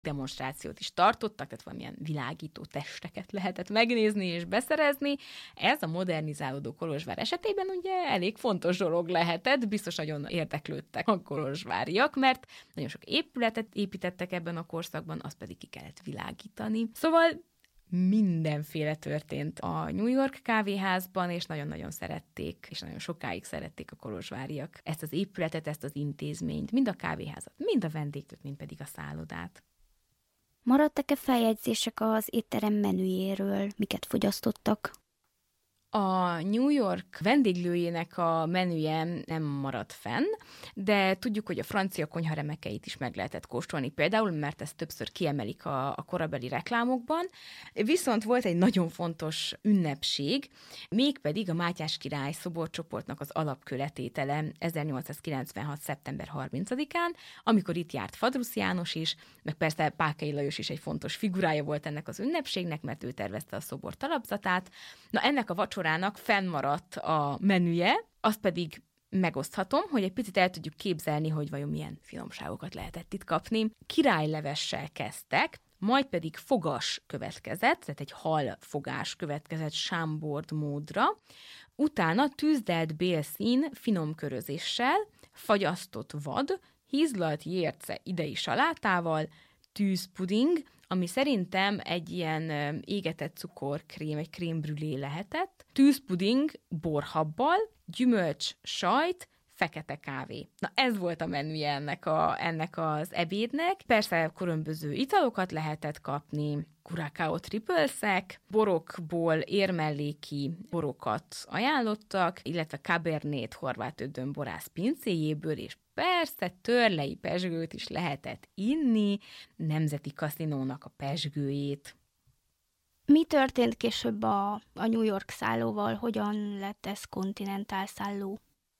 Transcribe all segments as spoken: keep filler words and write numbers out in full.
demonstrációt is tartottak, tehát valamilyen világító testeket lehetett megnézni és beszerezni. Ez a modernizálódó Kolozsvár esetében ugye elég fontos dolog lehetett, biztos nagyon érdeklődtek a kolozsváriak, mert nagyon sok épületet építettek ebben a korszakban, azt pedig ki kellett világítani. Szóval mindenféle történt a New York kávéházban, és nagyon-nagyon szerették, és nagyon sokáig szerették a kolozsváriak ezt az épületet, ezt az intézményt, mind a kávéházat, mind a vendégtőt, mind pedig a szállodát. Maradtak-e feljegyzések az étterem menüjéről, miket fogyasztottak? A New York vendéglőjének a menüje nem maradt fenn, de tudjuk, hogy a francia konyha remekeit is meg lehetett kóstolni például, mert ezt többször kiemelik a, a korabeli reklámokban. Viszont volt egy nagyon fontos ünnepség, mégpedig a Mátyás király szoborcsoportnak az alapkőletétele ezernyolcszázkilencvenhat. szeptember harmincadikán, amikor itt járt Fadrusz János is, meg persze Pákai Lajos is egy fontos figurája volt ennek az ünnepségnek, mert ő tervezte a szobor talapzatát. Na ennek a vacsorának fennmaradt a menüje, azt pedig megoszthatom, hogy egy picit el tudjuk képzelni, hogy vajon milyen finomságokat lehetett itt kapni. Királylevessel kezdtek, majd pedig fogas következett, tehát egy hal fogás következett sámbord módra, utána tűzdelt bélszín finom körözéssel, fagyasztott vad, hízlalt jérce idei salátával, tűzpuding, ami szerintem egy ilyen égetett cukorkrém, egy krém-brülé lehetett, tűzpuding borhabbal, gyümölcs, sajt, fekete kávé. Na ez volt a menüje ennek, a, ennek az ebédnek. Persze különböző italokat lehetett kapni, Curaçao tripleszek, borokból érmelléki borokat ajánlottak, illetve Cabernet horvát ödön borász pincéjéből, és persze törlei pezsgőt is lehetett inni, nemzeti kaszinónak a pezsgőjét. Mi történt később a, a New York szállóval? Hogyan lett ez kontinentál szálló?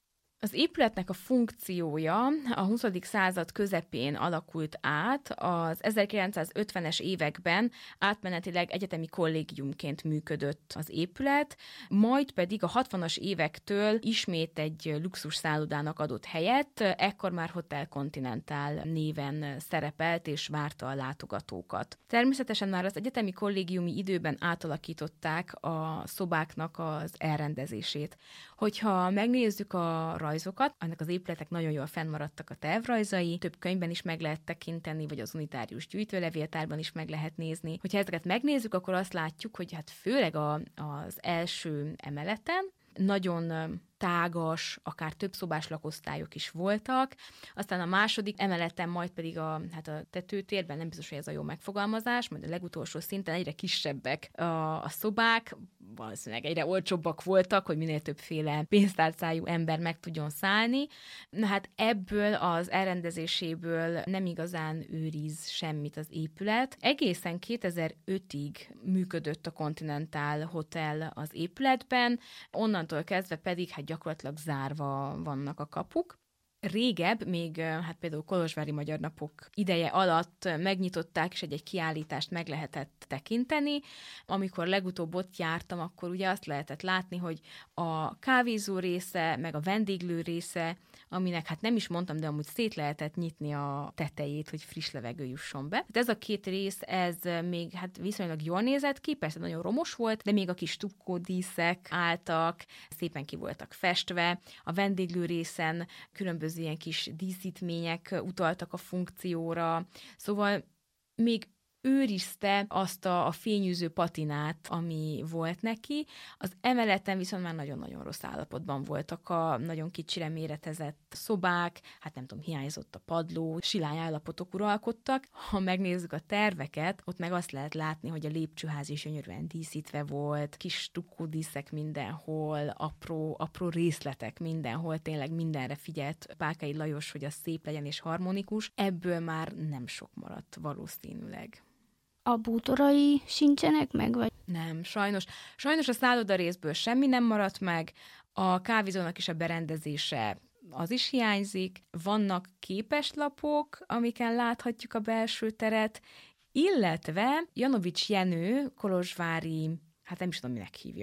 Az épületnek a funkciója a huszadik század közepén alakult át, az ezerkilencszázötvenes években átmenetileg egyetemi kollégiumként működött az épület, majd pedig a hatvanas évektől ismét egy luxus szállodának adott helyet, ekkor már Hotel Continental néven szerepelt és várta a látogatókat. Természetesen már az egyetemi kollégiumi időben átalakították a szobáknak az elrendezését. Hogyha megnézzük a rajzokat, annak az épületek nagyon jól fennmaradtak a tervrajzai, több könyvben is meg lehet tekinteni, vagy az unitárius gyűjtőlevéltárban is meg lehet nézni. Hogyha ezeket megnézzük, akkor azt látjuk, hogy hát főleg a, az első emeleten nagyon tágas, akár több szobás lakosztályok is voltak, aztán a második emeleten, majd pedig a, hát a tetőtérben, nem biztos, hogy ez a jó megfogalmazás, majd a legutolsó szinten egyre kisebbek a, a szobák, valószínűleg egyre olcsóbbak voltak, hogy minél többféle pénztárcájú ember meg tudjon szállni. Na hát ebből az elrendezéséből nem igazán őriz semmit az épület. Egészen kétezer-ötig működött a Continental Hotel az épületben, onnantól kezdve pedig hát gyakorlatilag zárva vannak a kapuk. Régebb, még hát például Kolozsvári Magyar Napok ideje alatt megnyitották, és egy-egy kiállítást meg lehetett tekinteni. Amikor legutóbb ott jártam, akkor ugye azt lehetett látni, hogy a kávézó része, meg a vendéglő része, aminek hát nem is mondtam, de amúgy szét lehetett nyitni a tetejét, hogy friss levegő jusson be. Hát ez a két rész, ez még hát viszonylag jól nézett ki, persze nagyon romos volt, de még a kis stukkó díszek álltak, szépen ki voltak festve. A vendéglő részen különböző ilyen kis díszítmények utaltak a funkcióra, szóval még őrizte azt a, a fényűző patinát, ami volt neki. Az emeleten viszont már nagyon-nagyon rossz állapotban voltak a nagyon kicsire méretezett szobák, hát nem tudom, hiányzott a padló, silány állapotok uralkodtak. Ha megnézzük a terveket, ott meg azt lehet látni, hogy a lépcsőház is gyönyörűen díszítve volt, kis stukkódíszek mindenhol, apró, apró részletek mindenhol, tényleg mindenre figyelt Pákai Lajos, hogy az szép legyen és harmonikus. Ebből már nem sok maradt valószínűleg. A bútorai sincsenek meg, vagy? Nem, sajnos. Sajnos a szálloda részből semmi nem maradt meg, a kávézónak is a berendezése az is hiányzik, vannak képeslapok, amiken láthatjuk a belső teret, illetve Janovics Jenő, kolozsvári, hát nem is tudom, minek hívjam,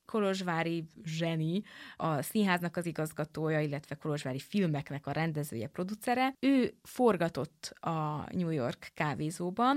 kolozsvári zseni, a színháznak az igazgatója, illetve kolozsvári filmeknek a rendezője, producere. Ő forgatott a New York kávézóban,